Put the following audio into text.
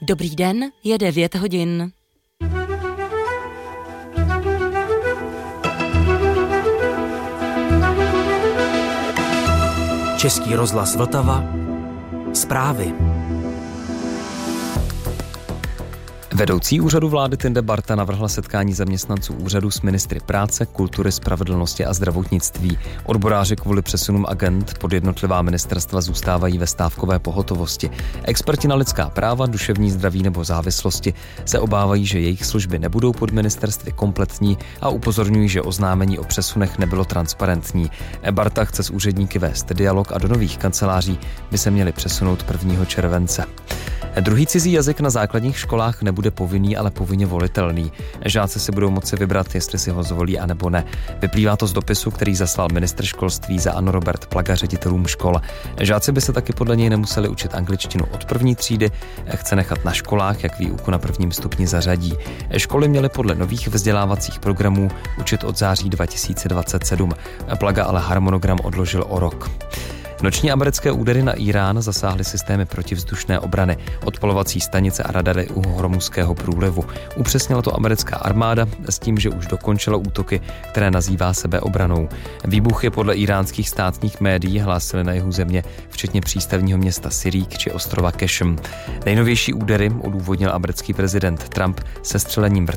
Dobrý den, je 9 hodin. Český rozhlas Vltava. Zprávy. Vedoucí úřadu vlády Tinde Barta navrhla setkání zaměstnanců úřadu s ministry práce, kultury, spravedlnosti a zdravotnictví. Odboráři kvůli přesunům agend pod jednotlivá ministerstva zůstávají ve stávkové pohotovosti. Experti na lidská práva, duševní zdraví nebo závislosti se obávají, že jejich služby nebudou pod ministerstvy kompletní a upozorňují, že oznámení o přesunech nebylo transparentní. Barta chce s úředníky vést dialog a do nových kanceláří by se měli přesunout 1. července. Druhý cizí jazyk na základních školách nebude povinný, ale povinně volitelný. Žáci si budou moci vybrat, jestli si ho zvolí a nebo ne. Vyplývá to z dopisu, který zaslal ministr školství za ANO Robert Plaga ředitelům škol. Žáci by se taky podle něj nemuseli učit angličtinu od 1. třídy, chce nechat na školách, jak výuku na 1. stupni zařadí. Školy měly podle nových vzdělávacích programů učit od září 2027. Plaga ale harmonogram odložil o rok. Noční americké údery na Irán zasáhly systémy protivzdušné obrany, odpalovací stanice a radary u Hormuzského průlivu. Upřesnila to americká armáda s tím, že už dokončila útoky, které nazývá sebeobranou. Výbuchy podle iránských státních médií hlásily na jihu země, včetně přístavního města Sirík či ostrova Kešm. Nejnovější údery odůvodnil americký prezident Trump sestřelením